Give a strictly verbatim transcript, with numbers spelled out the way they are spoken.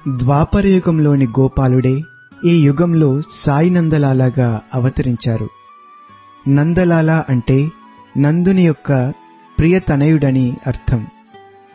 ద్వాపరయుగంలోని గోపాలుడే ఈ యుగంలో సాయి నందలాలాగా అవతరించారు. నందలాల అంటే నందుని యొక్క ప్రియతనయుడని అర్థం.